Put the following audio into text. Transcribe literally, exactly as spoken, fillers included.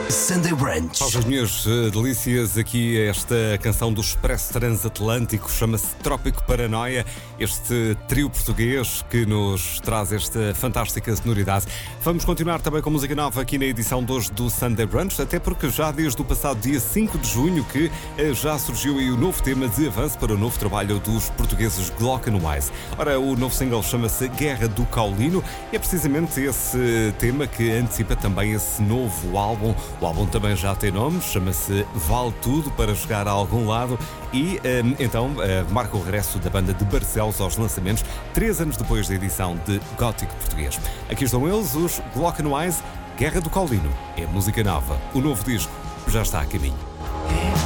Sunday Brunch. Aos as minhas uh, delícias, aqui esta canção do Expresso Transatlântico, chama-se Trópico Paranoia, este trio português que nos traz esta fantástica sonoridade. Vamos continuar também com música nova aqui na edição de hoje do Sunday Brunch, até porque já desde o passado dia cinco de junho que uh, já surgiu aí o novo tema de avanço para o novo trabalho dos portugueses Glockenwise. Ora, o novo single chama-se Guerra do Caulino e é precisamente esse tema que antecipa também esse novo álbum. O álbum também já tem nome, chama-se Vale Tudo para Chegar a Algum Lado e um, então uh, marca o regresso da banda de Barcelos aos lançamentos, três anos depois da edição de Gótico Português. Aqui estão eles, os Glockenwise, Guerra do Caulino. É música nova. O novo disco já está a caminho.